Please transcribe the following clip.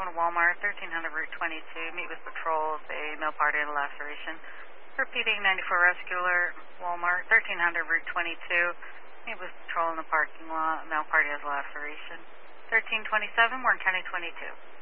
Walmart, 1300 Route 22. Meet with patrol. Say male party has a laceration. Repeating 94 Rescuer, Walmart, 1300 Route 22. Meet with patrol in the parking lot. Male party has a laceration. 1327, Warren County 22.